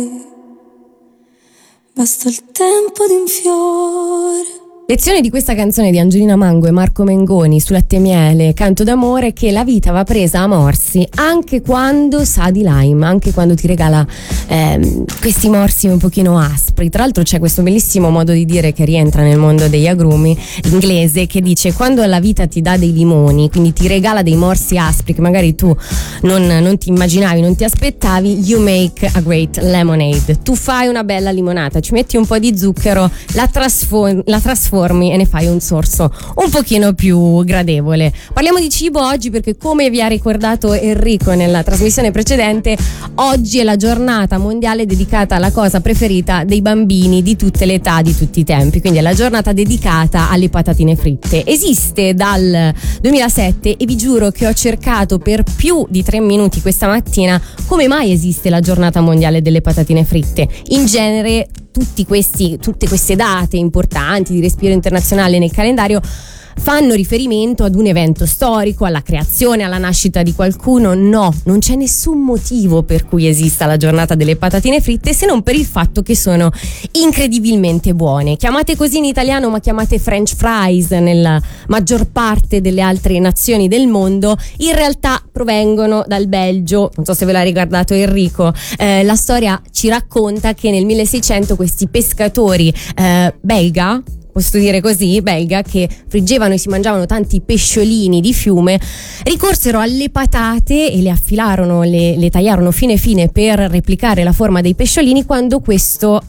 Basta il tempo di un fiore. Lezione di questa canzone di Angelina Mango e Marco Mengoni su Latte e Miele, Canto d'amore, che la vita va presa a morsi anche quando sa di lime, anche quando ti regala questi morsi un pochino aspri. Tra l'altro c'è questo bellissimo modo di dire che rientra nel mondo degli agrumi, inglese, che dice: quando la vita ti dà dei limoni, quindi ti regala dei morsi aspri che magari tu non ti immaginavi, non ti aspettavi, you make a great lemonade. Tu fai una bella limonata, ci metti un po' di zucchero, la trasformi e ne fai un sorso un pochino più gradevole. Parliamo di cibo oggi perché, come vi ha ricordato Enrico nella trasmissione precedente, oggi è la giornata mondiale dedicata alla cosa preferita dei bambini di tutte le età, di tutti i tempi, quindi è la giornata dedicata alle patatine fritte. Esiste dal 2007 e vi giuro che ho cercato per più di 3 minuti questa mattina come mai esiste la giornata mondiale delle patatine fritte. In genere tutte queste date importanti di respiro internazionale nel calendario fanno riferimento ad un evento storico, alla creazione, alla nascita di qualcuno. No, non c'è nessun motivo per cui esista la giornata delle patatine fritte, se non per il fatto che sono incredibilmente buone. Chiamate così in italiano, ma chiamate French fries nella maggior parte delle altre nazioni del mondo, in realtà provengono dal Belgio. Non so se ve l'ha ricordato Enrico, la storia ci racconta che nel 1600 questi pescatori belga, posso dire così, belga, che friggevano e si mangiavano tanti pesciolini di fiume, ricorsero alle patate e le affilarono, le tagliarono fine per replicare la forma dei pesciolini quando questo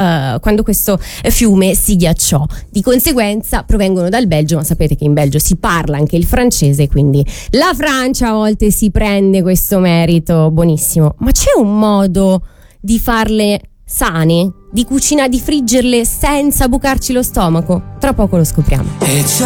fiume si ghiacciò. Di conseguenza provengono dal Belgio, ma sapete che in Belgio si parla anche il francese, quindi la Francia a volte si prende questo merito. Buonissimo. Ma c'è un modo di farle sane, di friggerle senza bucarci lo stomaco? Tra poco lo scopriamo.